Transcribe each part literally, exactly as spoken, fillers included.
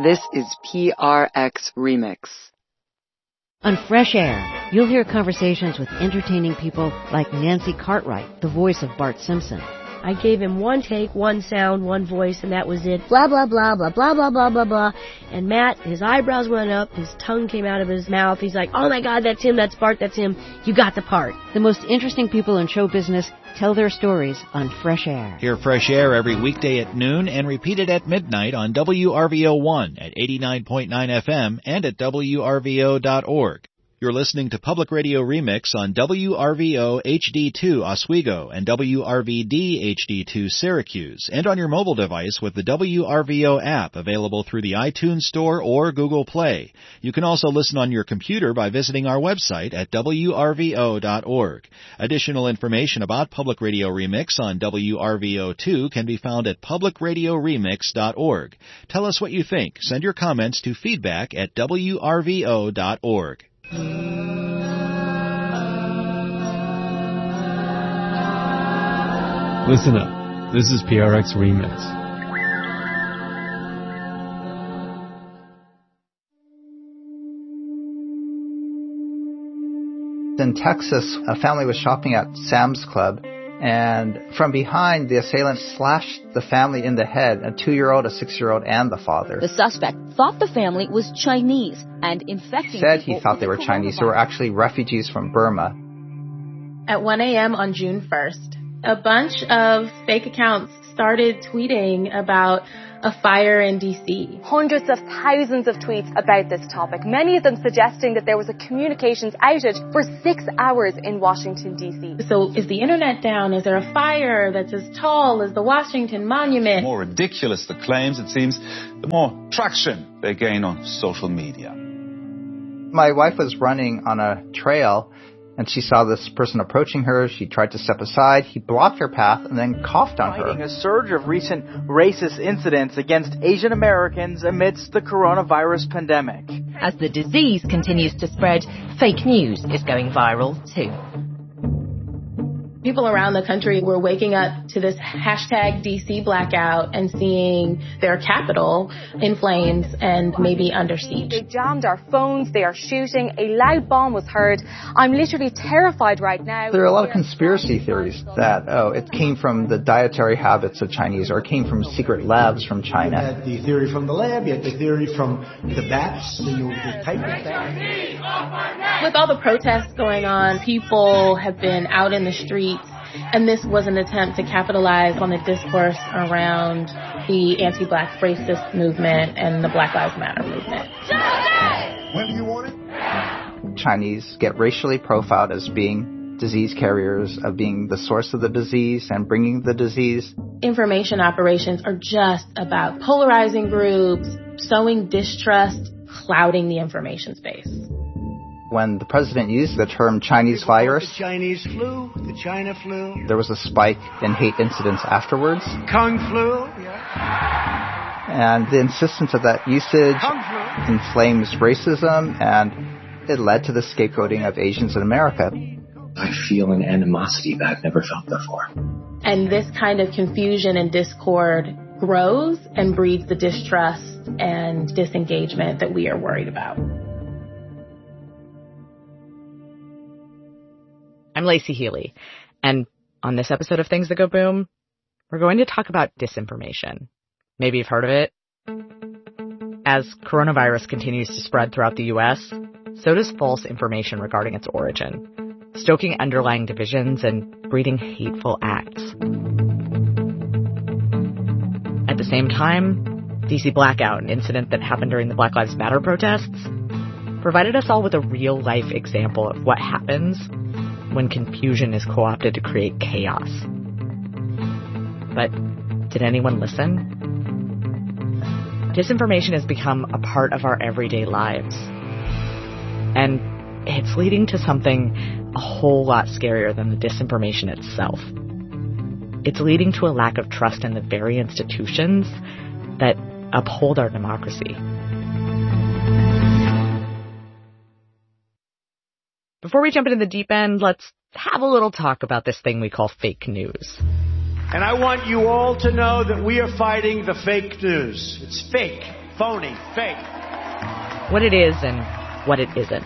This is P R X Remix. On Fresh Air, you'll hear conversations with entertaining people like Nancy Cartwright, the voice of Bart Simpson. I gave him one take, one sound, one voice, and that was it. Blah, blah, blah, blah, blah, blah, blah, blah, blah. And Matt, his eyebrows went up, his tongue came out of his mouth. He's like, oh my God, that's him, that's Bart, that's him. You got the part. The most interesting people in show business tell their stories on Fresh Air. Hear Fresh Air every weekday at noon and repeat it at midnight on W R V O one at eighty-nine point nine F M and at W R V O dot org. You're listening to Public Radio Remix on W R V O H D two Oswego and W R V D H D two Syracuse, and on your mobile device with the W R V O app available through the iTunes Store or Google Play. You can also listen on your computer by visiting our website at W R V O dot org. Additional information about Public Radio Remix on W R V O two can be found at public radio remix dot org. Tell us what you think. Send your comments to feedback at W R V O dot org. Listen up. This is P R X Remix. In Texas, a family was shopping at Sam's Club, and from behind, the assailant slashed the family in the head, a two-year-old, a six-year-old, and the father. The suspect thought the family was Chinese and infecting He said people he thought they were with Chinese who were actually refugees from Burma. At one a.m. on June first, a bunch of fake accounts started tweeting about a fire in D C. Hundreds of thousands of tweets about this topic, many of them suggesting that there was a communications outage for six hours in Washington, D C. So is the internet down? Is there a fire that's as tall as the Washington Monument? The more ridiculous the claims, it seems, the more traction they gain on social media. My wife was running on a trail, and she saw this person approaching her. She tried to step aside. He blocked her path and then coughed on her. Fighting a surge of recent racist incidents against Asian Americans amidst the coronavirus pandemic. As the disease continues to spread, fake news is going viral too. People around the country were waking up to this hashtag D C blackout and seeing their capital in flames and maybe under siege. They jammed our phones, they are shooting, a loud bomb was heard. I'm literally terrified right now. There are a lot of conspiracy theories that, oh, it came from the dietary habits of Chinese, or it came from secret labs from China. You had the theory from the lab, you had the theory from the bats, the, the type of bat. With all the protests going on, people have been out in the streets. And this was an attempt to capitalize on the discourse around the anti-black racist movement and the Black Lives Matter movement. When do you want it? Chinese get racially profiled as being disease carriers, of being the source of the disease and bringing the disease. Information operations are just about polarizing groups, sowing distrust, clouding the information space. When the president used the term Chinese virus, The Chinese flu, the China flu. there was a spike in hate incidents afterwards. Kung flu, yeah. And the insistence of that usage Kung flu. inflames racism, and it led to the scapegoating of Asians in America. I feel an animosity that I've never felt before. And this kind of confusion and discord grows and breeds the distrust and disengagement that we are worried about. I'm Lacey Healy, and on this episode of Things That Go Boom, we're going to talk about disinformation. Maybe you've heard of it. As coronavirus continues to spread throughout the U S, so does false information regarding its origin, stoking underlying divisions and breeding hateful acts. At the same time, D C blackout, an incident that happened during the Black Lives Matter protests, provided us all with a real-life example of what happens when confusion is co-opted to create chaos. But did anyone listen? Disinformation has become a part of our everyday lives. And it's leading to something a whole lot scarier than the disinformation itself. It's leading to a lack of trust in the very institutions that uphold our democracy. Before we jump into the deep end, let's have a little talk about this thing we call fake news. And I want you all to know that we are fighting the fake news. It's fake. phony, fake. What it is and what it isn't.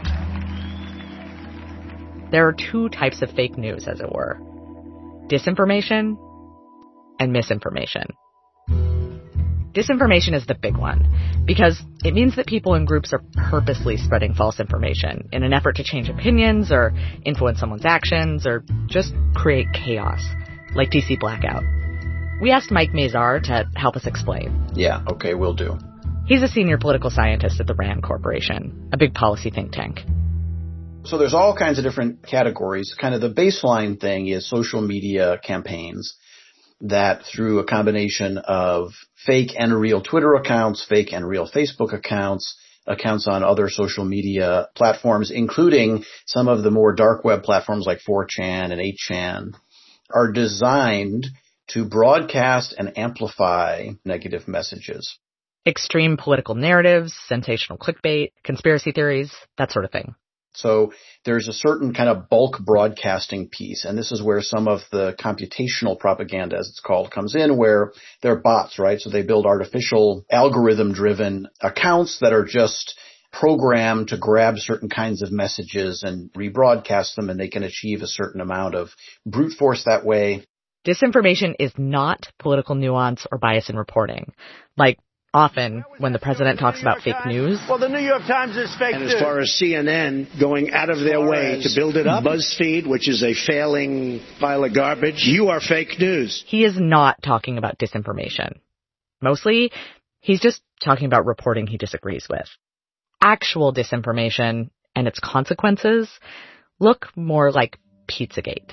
There are two types of fake news, as it were. Disinformation and misinformation. Disinformation is the big one, because it means that people and groups are purposely spreading false information in an effort to change opinions or influence someone's actions or just create chaos, like D C Blackout. We asked Mike Mazar to help us explain. Yeah, okay, will do. He's a senior political scientist at the RAND Corporation, a big policy think tank. So there's all kinds of different categories. Kind of the baseline thing is social media campaigns that through a combination of fake and real Twitter accounts, fake and real Facebook accounts, accounts on other social media platforms, including some of the more dark web platforms like four chan and eight chan, are designed to broadcast and amplify negative messages. Extreme political narratives, sensational clickbait, conspiracy theories, that sort of thing. So there's a certain kind of bulk broadcasting piece, and this is where some of the computational propaganda, as it's called, comes in, where they're bots, right? So they build artificial algorithm-driven accounts that are just programmed to grab certain kinds of messages and rebroadcast them, and they can achieve a certain amount of brute force that way. Disinformation is not political nuance or bias in reporting. Like, often, when the president talks about fake news. Well, the New York Times is fake and news. And as far as C N N going out of their way to build it up, BuzzFeed, which is a failing pile of garbage, you are fake news. He is not talking about disinformation. Mostly, he's just talking about reporting he disagrees with. Actual disinformation and its consequences look more like Pizzagate.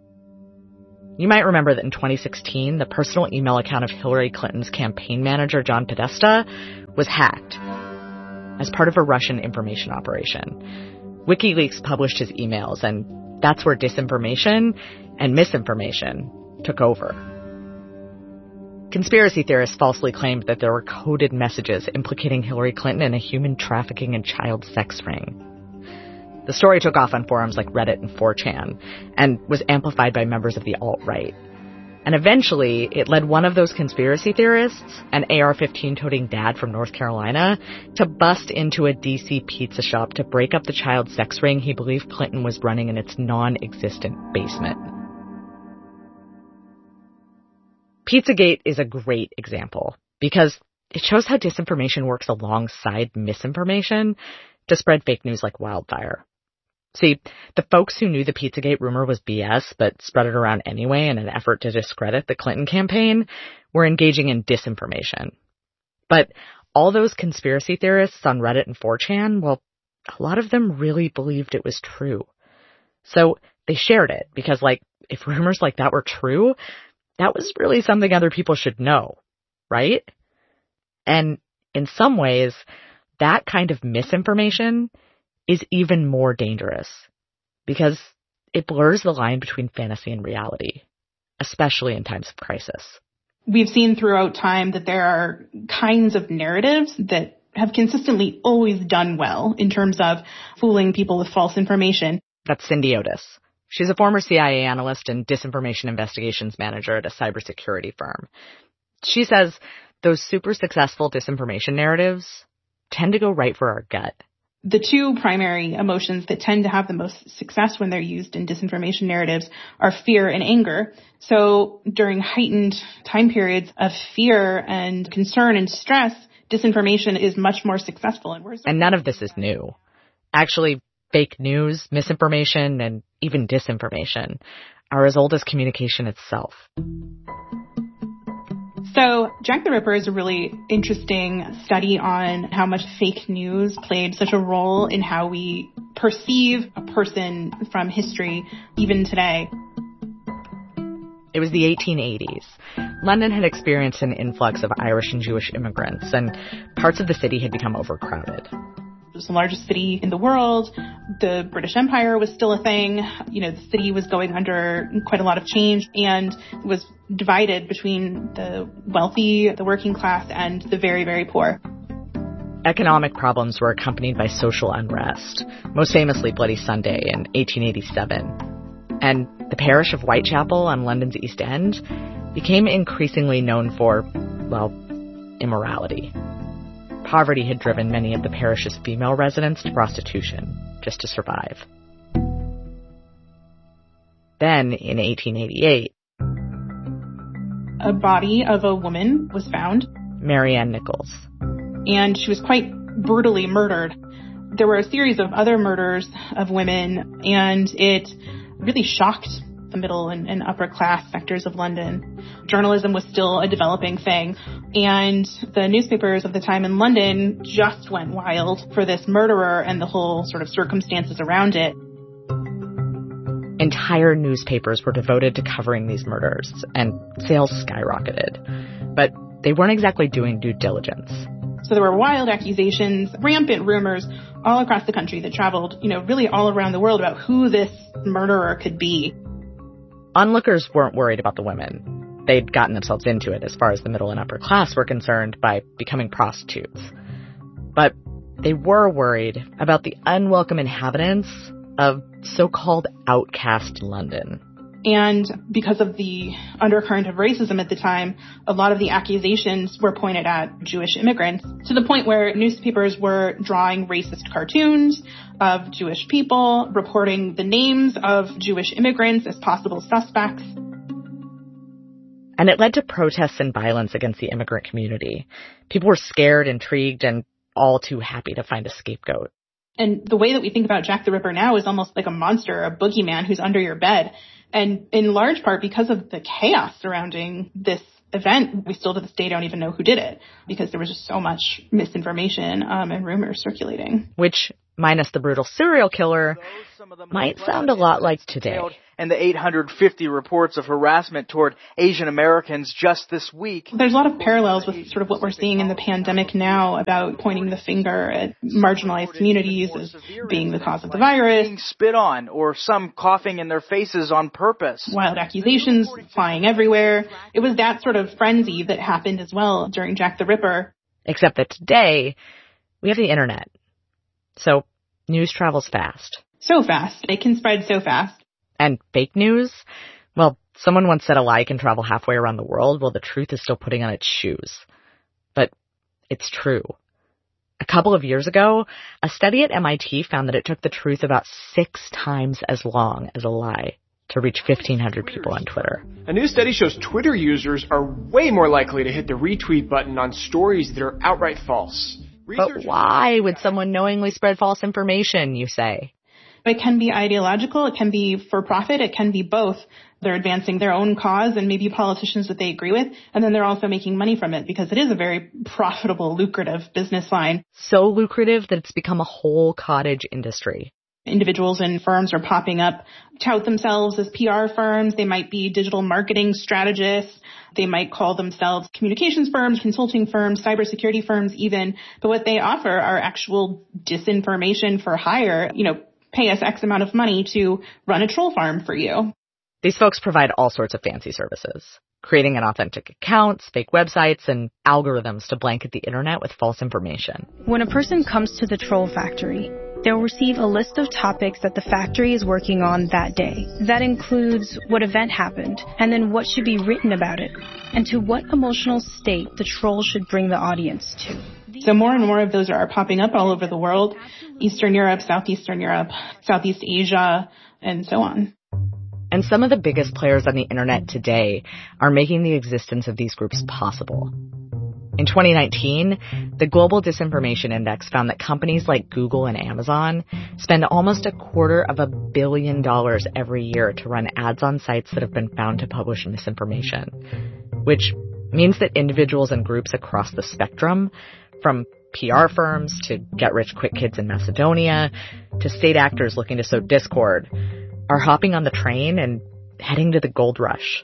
You might remember that in twenty sixteen, the personal email account of Hillary Clinton's campaign manager, John Podesta, was hacked as part of a Russian information operation. WikiLeaks published his emails, and that's where disinformation and misinformation took over. Conspiracy theorists falsely claimed that there were coded messages implicating Hillary Clinton in a human trafficking and child sex ring. The story took off on forums like Reddit and four chan and was amplified by members of the alt-right. And eventually, it led one of those conspiracy theorists, an A R fifteen toting dad from North Carolina, to bust into a D C pizza shop to break up the child sex ring he believed Clinton was running in its non-existent basement. Pizzagate is a great example because it shows how disinformation works alongside misinformation to spread fake news like wildfire. See, the folks who knew the Pizzagate rumor was B S but spread it around anyway in an effort to discredit the Clinton campaign were engaging in disinformation. But all those conspiracy theorists on Reddit and four chan, well, a lot of them really believed it was true. So they shared it because, like, if rumors like that were true, that was really something other people should know, right? And in some ways, that kind of misinformation is even more dangerous because it blurs the line between fantasy and reality, especially in times of crisis. We've seen throughout time that there are kinds of narratives that have consistently always done well in terms of fooling people with false information. That's Cindy Otis. She's a former C I A analyst and disinformation investigations manager at a cybersecurity firm. She says those super successful disinformation narratives tend to go right for our gut. The two primary emotions that tend to have the most success when they're used in disinformation narratives are fear and anger. So during heightened time periods of fear and concern and stress, disinformation is much more successful. And, we're and none of this is new. Actually, fake news, misinformation, and even disinformation are as old as communication itself. So Jack the Ripper is a really interesting study on how much fake news played such a role in how we perceive a person from history, even today. It was the eighteen eighties. London had experienced an influx of Irish and Jewish immigrants, and parts of the city had become overcrowded. It was the largest city in the world. The British Empire was still a thing. You know, the city was going under quite a lot of change and was divided between the wealthy, the working class, and the very, very poor. Economic problems were accompanied by social unrest, most famously Bloody Sunday in eighteen eighty-seven. And the parish of Whitechapel on London's East End became increasingly known for, well, immorality. Poverty had driven many of the parish's female residents to prostitution just to survive. Then, in eighteen eighty-eight, a body of a woman was found. Marianne Nichols. And she was quite brutally murdered. There were a series of other murders of women, and it really shocked the middle and, and upper class sectors of London. Journalism was still a developing thing, and the newspapers of the time in London just went wild for this murderer and the whole sort of circumstances around it. Entire newspapers were devoted to covering these murders, and sales skyrocketed. But they weren't exactly doing due diligence. So there were wild accusations, rampant rumors all across the country that traveled, you know, really all around the world about who this murderer could be. Onlookers weren't worried about the women. They'd gotten themselves into it as far as the middle and upper class were concerned by becoming prostitutes. But they were worried about the unwelcome inhabitants of so-called outcast London. And because of the undercurrent of racism at the time, a lot of the accusations were pointed at Jewish immigrants, to the point where newspapers were drawing racist cartoons of Jewish people, reporting the names of Jewish immigrants as possible suspects. And it led to protests and violence against the immigrant community. People were scared, intrigued, and all too happy to find a scapegoat. And the way that we think about Jack the Ripper now is almost like a monster, a boogeyman who's under your bed. And in large part because of the chaos surrounding this event, we still to this day don't even know who did it, because there was just so much misinformation um, and rumors circulating. Which, minus the brutal serial killer, might sound a lot like today. And the eight hundred fifty reports of harassment toward Asian Americans just this week. There's a lot of parallels with sort of what we're seeing in the pandemic now about pointing the finger at marginalized communities as being the cause of the virus. Being spit on, or some coughing in their faces on purpose. Wild accusations flying everywhere. It was that sort of frenzy that happened as well during Jack the Ripper. Except that today, we have the internet. So, news travels fast. So fast. It can spread so fast. And fake news? Well, someone once said a lie can travel halfway around the world while the truth is still putting on its shoes. But it's true. A couple of years ago, a study at M I T found that it took the truth about six times as long as a lie to reach fifteen hundred people on Twitter. A new study shows Twitter users are way more likely to hit the retweet button on stories that are outright false. But why would someone knowingly spread false information, you say? It can be ideological, it can be for profit, it can be both. They're advancing their own cause and maybe politicians that they agree with, and then they're also making money from it because it is a very profitable, lucrative business line. So lucrative that it's become a whole cottage industry. Individuals and firms are popping up, tout themselves as P R firms. They might be digital marketing strategists. They might call themselves communications firms, consulting firms, cybersecurity firms even. But what they offer are actual disinformation for hire, you know, pay us X amount of money to run a troll farm for you. These folks provide all sorts of fancy services, creating inauthentic accounts, fake websites, and algorithms to blanket the internet with false information. When a person comes to the Troll Factory, they'll receive a list of topics that the factory is working on that day. That includes what event happened, and then what should be written about it, and to what emotional state the troll should bring the audience to. So more and more of those are popping up all over the world. Eastern Europe, Southeastern Europe, Southeast Asia, and so on. And some of the biggest players on the internet today are making the existence of these groups possible. In twenty nineteen, the Global Disinformation Index found that companies like Google and Amazon spend almost a quarter of a billion dollars every year to run ads on sites that have been found to publish misinformation, which means that individuals and groups across the spectrum, from P R firms to get-rich-quick kids in Macedonia to state actors looking to sow discord, are hopping on the train and heading to the gold rush.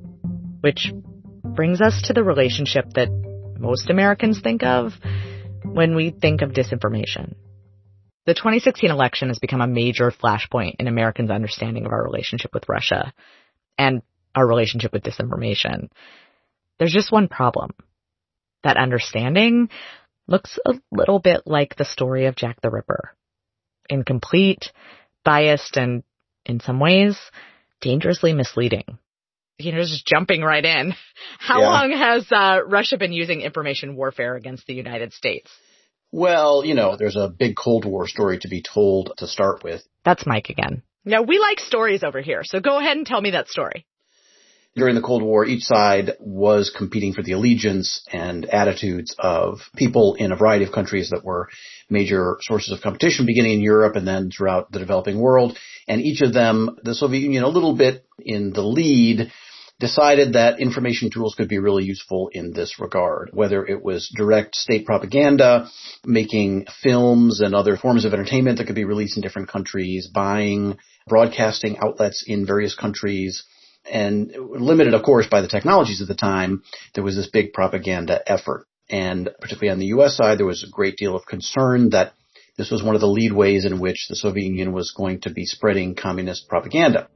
Which brings us to the relationship that most Americans think of when we think of disinformation. The twenty sixteen election has become a major flashpoint in Americans' understanding of our relationship with Russia and our relationship with disinformation. There's just one problem. That understanding looks a little bit like the story of Jack the Ripper. Incomplete, biased, and in some ways, dangerously misleading. You know, just jumping right in. How yeah. long has uh, Russia been using information warfare against the United States? Well, you know, there's a big Cold War story to be told to start with. That's Mike again. Now, we like stories over here, so go ahead and tell me that story. During the Cold War, each side was competing for the allegiance and attitudes of people in a variety of countries that were major sources of competition, beginning in Europe and then throughout the developing world. And each of them, the Soviet Union a little bit in the lead, decided that information tools could be really useful in this regard, whether it was direct state propaganda, making films and other forms of entertainment that could be released in different countries, buying broadcasting outlets in various countries, and limited, of course, by the technologies of the time. There was this big propaganda effort. And particularly on the U S side, there was a great deal of concern that this was one of the lead ways in which the Soviet Union was going to be spreading communist propaganda.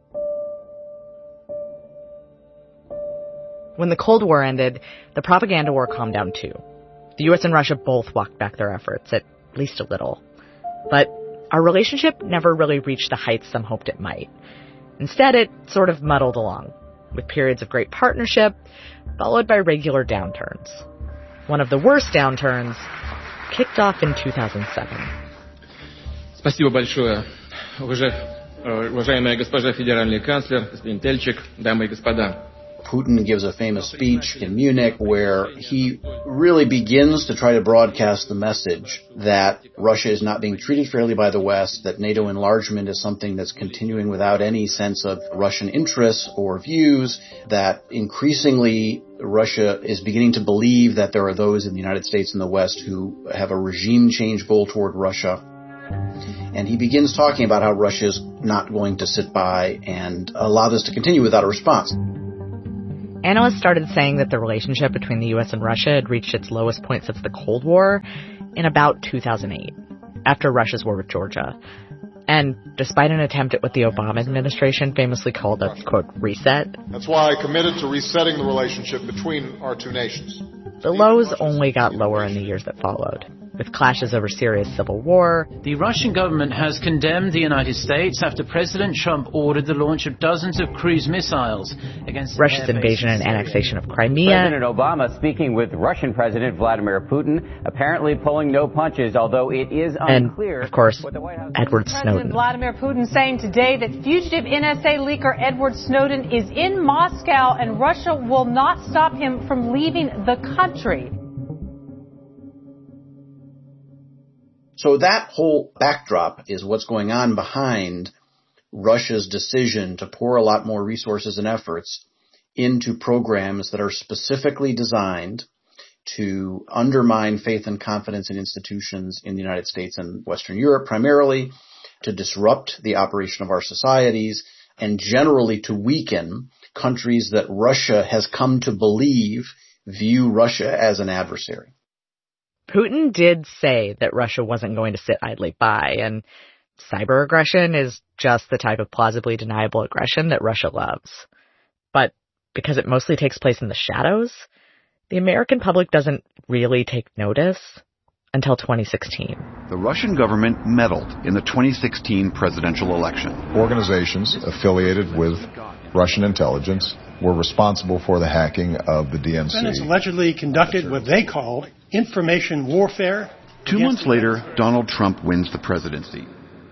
When the Cold War ended, the propaganda war calmed down too. The U S and Russia both walked back their efforts, at least a little. But our relationship never really reached the heights some hoped it might. Instead, it sort of muddled along, with periods of great partnership, followed by regular downturns. One of the worst downturns kicked off in two thousand seven. Спасибо большое, уважаемая госпожа федеральный канцлер, господин Тельчик, дамы и господа. Putin gives a famous speech in Munich where he really begins to try to broadcast the message that Russia is not being treated fairly by the West, that NATO enlargement is something that's continuing without any sense of Russian interests or views, that increasingly Russia is beginning to believe that there are those in the United States and the West who have a regime change goal toward Russia. And he begins talking about how Russia is not going to sit by and allow this to continue without a response. Analysts started saying that the relationship between the U S and Russia had reached its lowest point since the Cold War in about two thousand eight, after Russia's war with Georgia. And despite an attempt at what the Obama administration famously called a, quote, reset. That's why I committed to resetting the relationship between our two nations. The lows only got lower in the years that followed, with clashes over Syria's civil war. The Russian government has condemned the United States after President Trump ordered the launch of dozens of cruise missiles against Russia's invasion and annexation of Crimea. President Obama speaking with Russian President Vladimir Putin, apparently pulling no punches, although it is unclear. And, of course, Edward Snowden. President Vladimir Putin saying today that fugitive N S A leaker Edward Snowden is in Moscow and Russia will not stop him from leaving the country. So that whole backdrop is what's going on behind Russia's decision to pour a lot more resources and efforts into programs that are specifically designed to undermine faith and confidence in institutions in the United States and Western Europe primarily, to disrupt the operation of our societies, and generally to weaken countries that Russia has come to believe view Russia as an adversary. Putin did say that Russia wasn't going to sit idly by, and cyber aggression is just the type of plausibly deniable aggression that Russia loves. But because it mostly takes place in the shadows, the American public doesn't really take notice until twenty sixteen. The Russian government meddled in the twenty sixteen presidential election. Organizations affiliated with Russian intelligence were responsible for the hacking of the D N C. Defendants allegedly conducted what they called information warfare. Two months later, Donald Trump wins the presidency.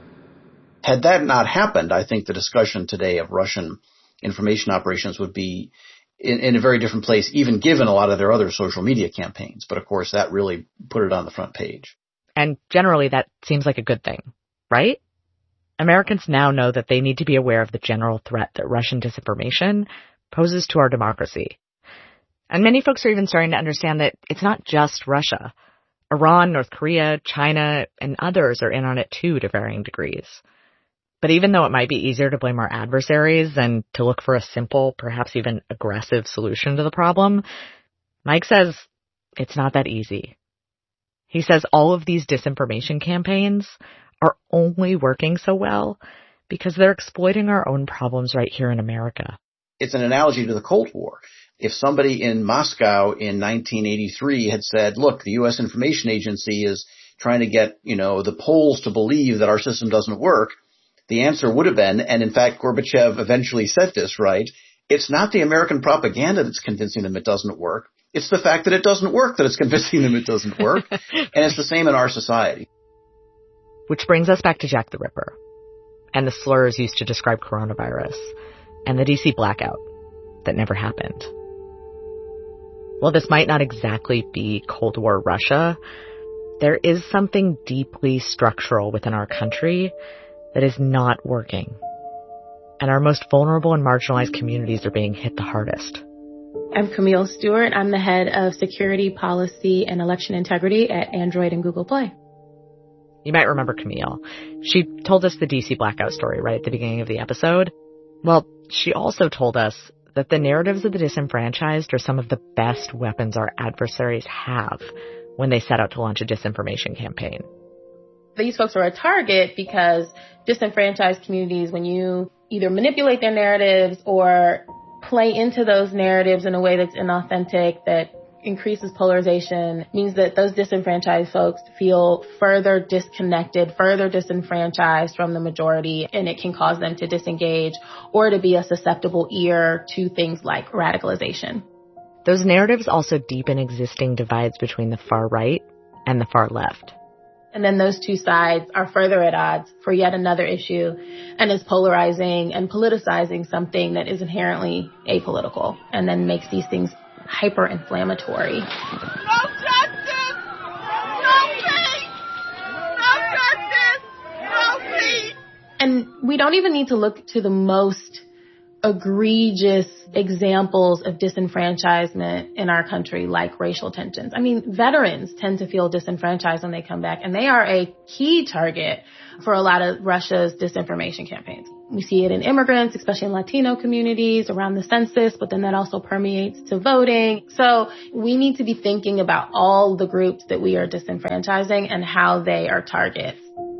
Had that not happened, I think the discussion today of Russian information operations would be in, in a very different place, even given a lot of their other social media campaigns. But of course, that really put it on the front page. And generally, that seems like a good thing, right? Americans now know that they need to be aware of the general threat that Russian disinformation poses to our democracy. And many folks are even starting to understand that it's not just Russia. Iran, North Korea, China, and others are in on it too to varying degrees. But even though it might be easier to blame our adversaries and to look for a simple, perhaps even aggressive solution to the problem, Mike says it's not that easy. He says all of these disinformation campaigns are only working so well because they're exploiting our own problems right here in America. It's an analogy to the Cold War. If somebody in Moscow in nineteen eighty-three had said, look, the U S Information Agency is trying to get, you know, the Poles to believe that our system doesn't work, the answer would have been, and in fact Gorbachev eventually said this, right, it's not the American propaganda that's convincing them it doesn't work. It's the fact that it doesn't work that is convincing them it doesn't work. And it's the same in our society. Which brings us back to Jack the Ripper and the slurs used to describe coronavirus and the D C blackout that never happened. While this might not exactly be Cold War Russia, there is something deeply structural within our country that is not working. And our most vulnerable and marginalized communities are being hit the hardest. I'm Camille Stewart. I'm the head of security policy and election integrity at Android and Google Play. You might remember Camille. She told us the D C blackout story right at the beginning of the episode. Well, she also told us that the narratives of the disenfranchised are some of the best weapons our adversaries have when they set out to launch a disinformation campaign. These folks are a target because disenfranchised communities, when you either manipulate their narratives or play into those narratives in a way that's inauthentic, that increases polarization, means that those disenfranchised folks feel further disconnected, further disenfranchised from the majority, and it can cause them to disengage or to be a susceptible ear to things like radicalization. Those narratives also deepen existing divides between the far right and the far left. And then those two sides are further at odds for yet another issue and is polarizing and politicizing something that is inherently apolitical and then makes these things hyper-inflammatory. No justice! No peace! No justice! No peace! And we don't even need to look to the most egregious examples of disenfranchisement in our country, like racial tensions. I mean, veterans tend to feel disenfranchised when they come back, and they are a key target for a lot of Russia's disinformation campaigns. We see it in immigrants, especially in Latino communities around the census, but then that also permeates to voting. So we need to be thinking about all the groups that we are disenfranchising and how they are targets.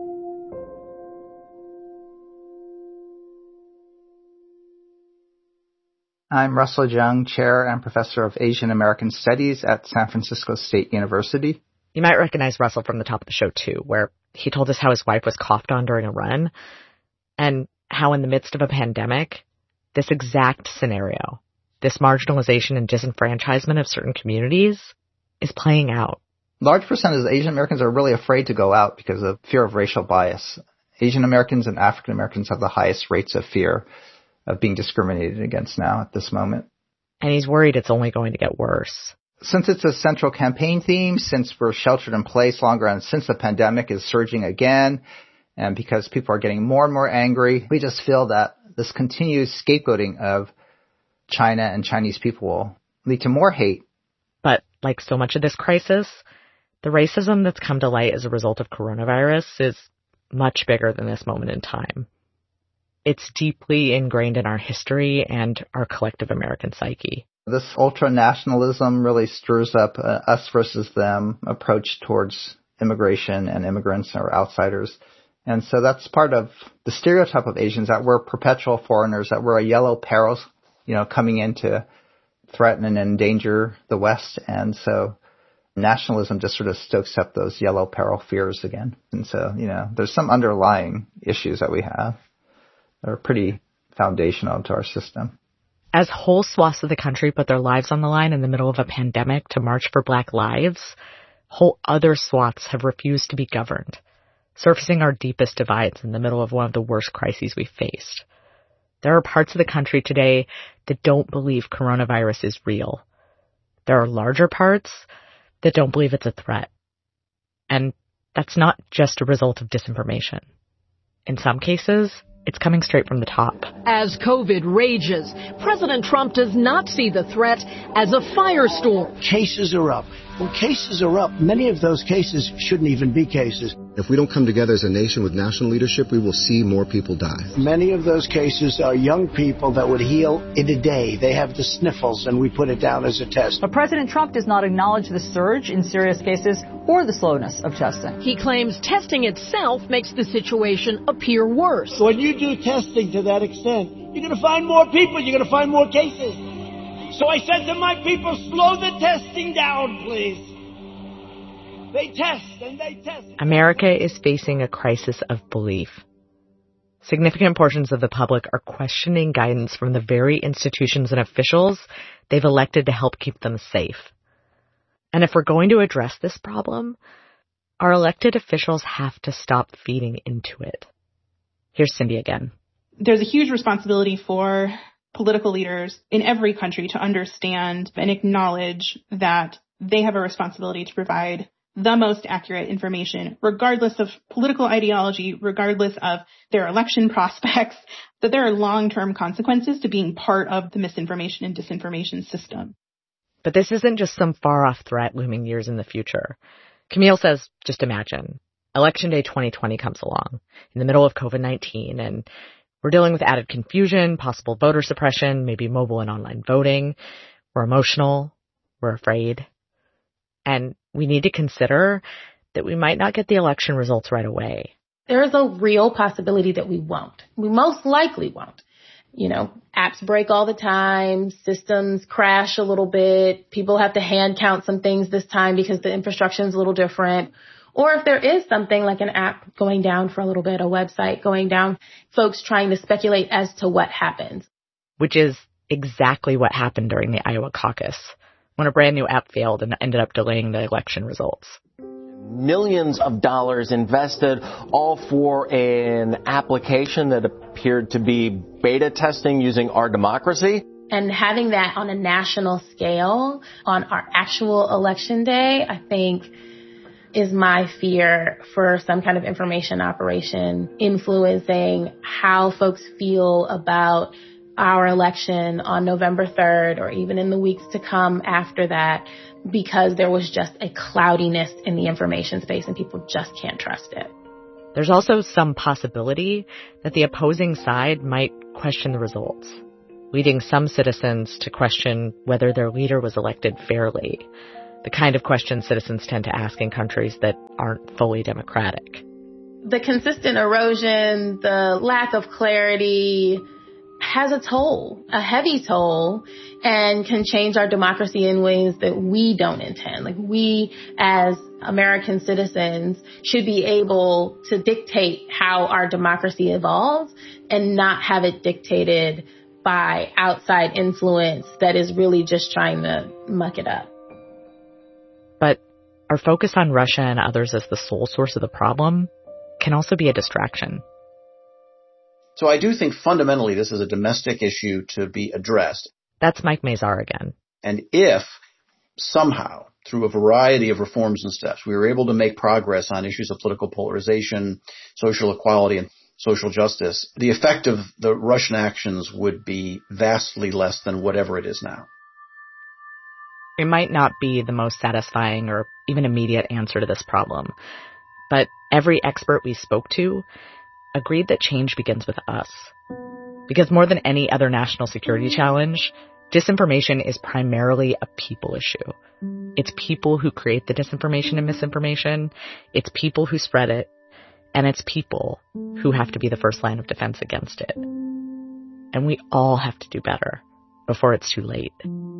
I'm Russell Jung, Chair and Professor of Asian American Studies at San Francisco State University. You might recognize Russell from the top of the show, too, where he told us how his wife was coughed on during a run, and how in the midst of a pandemic, this exact scenario, this marginalization and disenfranchisement of certain communities, is playing out. Large percentages of Asian Americans are really afraid to go out because of fear of racial bias. Asian Americans and African Americans have the highest rates of fear of being discriminated against now at this moment. And he's worried it's only going to get worse. Since it's a central campaign theme, since we're sheltered in place longer, and since the pandemic is surging again, and because people are getting more and more angry, we just feel that this continued scapegoating of China and Chinese people will lead to more hate. But like so much of this crisis, the racism that's come to light as a result of coronavirus is much bigger than this moment in time. It's deeply ingrained in our history and our collective American psyche. This ultra-nationalism really stirs up uh, us versus them approach towards immigration and immigrants or outsiders. And so that's part of the stereotype of Asians, that we're perpetual foreigners, that we're a yellow peril, you know, coming in to threaten and endanger the West. And so nationalism just sort of stokes up those yellow peril fears again. And so, you know, there's some underlying issues that we have that are pretty foundational to our system. As whole swaths of the country put their lives on the line in the middle of a pandemic to march for Black lives, whole other swaths have refused to be governed, surfacing our deepest divides in the middle of one of the worst crises we've faced. There are parts of the country today that don't believe coronavirus is real. There are larger parts that don't believe it's a threat. And that's not just a result of disinformation. In some cases, it's coming straight from the top. As COVID rages, President Trump does not see the threat as a firestorm. Cases are up. When cases are up, many of those cases shouldn't even be cases. If we don't come together as a nation with national leadership, we will see more people die. Many of those cases are young people that would heal in a day. They have the sniffles, and we put it down as a test. But President Trump does not acknowledge the surge in serious cases or the slowness of testing. He claims testing itself makes the situation appear worse. When you do testing to that extent, you're going to find more people. You're going to find more cases. So I said to my people, slow the testing down, please. They test and they test. America is facing a crisis of belief. Significant portions of the public are questioning guidance from the very institutions and officials they've elected to help keep them safe. And if we're going to address this problem, our elected officials have to stop feeding into it. Here's Cindy again. There's a huge responsibility for political leaders in every country to understand and acknowledge that they have a responsibility to provide the most accurate information, regardless of political ideology, regardless of their election prospects, that there are long-term consequences to being part of the misinformation and disinformation system. But this isn't just some far-off threat looming years in the future. Camille says, just imagine. Election day twenty twenty comes along in the middle of COVID nineteen, and we're dealing with added confusion, possible voter suppression, maybe mobile and online voting. We're emotional. We're afraid. And we need to consider that we might not get the election results right away. There is a real possibility that we won't. We most likely won't. You know, apps break all the time, systems crash a little bit, people have to hand count some things this time because the infrastructure is a little different. Or if there is something like an app going down for a little bit, a website going down, folks trying to speculate as to what happens. Which is exactly what happened during the Iowa caucus, when a brand new app failed and ended up delaying the election results. Millions of dollars invested, all for an application that appeared to be beta testing using Our Democracy. And having that on a national scale on our actual election day, I think, is my fear for some kind of information operation influencing how folks feel about our election on November third or even in the weeks to come after that, because there was just a cloudiness in the information space and people just can't trust it. There's also some possibility that the opposing side might question the results, leading some citizens to question whether their leader was elected fairly, the kind of questions citizens tend to ask in countries that aren't fully democratic. The consistent erosion, the lack of clarity has a toll, a heavy toll, and can change our democracy in ways that we don't intend. Like, we as American citizens should be able to dictate how our democracy evolves and not have it dictated by outside influence that is really just trying to muck it up. But our focus on Russia and others as the sole source of the problem can also be a distraction. So I do think fundamentally this is a domestic issue to be addressed. That's Mike Mazar again. And if somehow, through a variety of reforms and steps, we were able to make progress on issues of political polarization, social equality, and social justice, the effect of the Russian actions would be vastly less than whatever it is now. It might not be the most satisfying or even immediate answer to this problem, but every expert we spoke to agreed that change begins with us. Because more than any other national security challenge, disinformation is primarily a people issue. It's people who create the disinformation and misinformation, it's people who spread it, and it's people who have to be the first line of defense against it. And we all have to do better before it's too late.